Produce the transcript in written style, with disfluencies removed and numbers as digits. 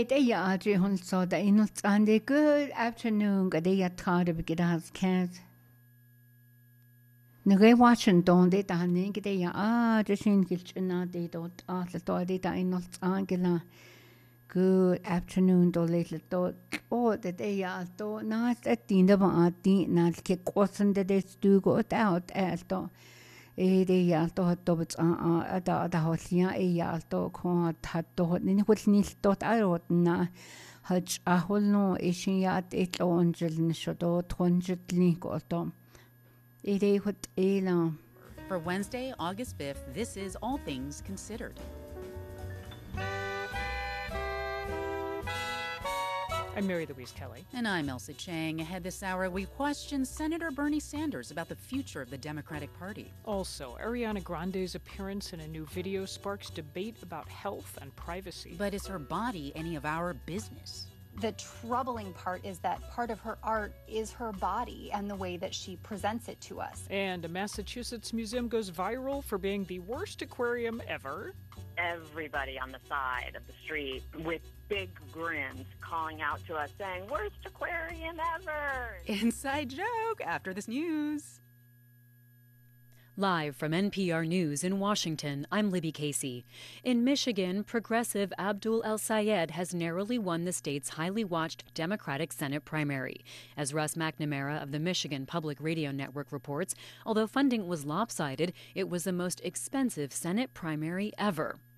Audrey Hunsaw, the Inuts, and a good afternoon, good day at Carter, get us cats. Nagay Washington, they done naked, just in kitchen, they don't ask the door, they die not angela. Good afternoon, do little thought. Oh, the day I thought, not at dinner, but I did not kick wasn't the days to go out as though. Det er alt dobbelt der hoslia alt kon tatto ni hotni stot arotna haj aholno ishiat et ongeln shodo tronjetli goto hot ela. For Wednesday, August 5th, this is All Things Considered. I'm Mary Louise Kelly. And I'm Elsa Chang. Ahead this hour, we question Senator Bernie Sanders about the future of the Democratic Party. Also, Ariana Grande's appearance in a new video sparks debate about health and privacy. But is her body any of our business? The troubling part is that part of her art is her body and the way that she presents it to us. And a Massachusetts museum goes viral for being the worst aquarium ever. Everybody on the side of the street with big grins calling out to us saying, "Worst aquarium ever!" Inside joke after this news. Live from NPR News in Washington, I'm Libby Casey. In Michigan, progressive Abdul El-Sayed has narrowly won the state's highly watched Democratic Senate primary. As Russ McNamara of the Michigan Public Radio Network reports, although funding was lopsided, it was the most expensive Senate primary ever.